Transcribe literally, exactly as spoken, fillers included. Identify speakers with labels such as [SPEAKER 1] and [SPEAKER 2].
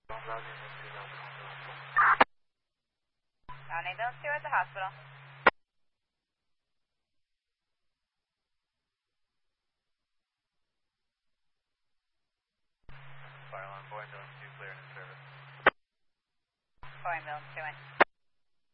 [SPEAKER 1] Down ambulance two at the hospital.
[SPEAKER 2] Fire alarm four, ambulance two clear and in service.
[SPEAKER 1] four ambulance two in.